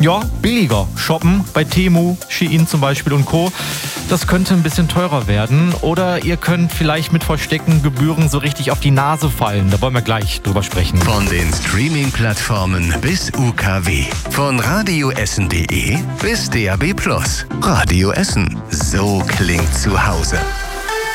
Ja, billiger shoppen bei Temu, Shein zum Beispiel und Co. Das könnte ein bisschen teurer werden. Oder ihr könnt vielleicht mit versteckten Gebühren so richtig auf die Nase fallen. Da wollen wir gleich drüber sprechen. Von den Streaming-Plattformen bis UKW. Von radioessen.de bis DAB+. Radio Essen. So klingt zu Hause.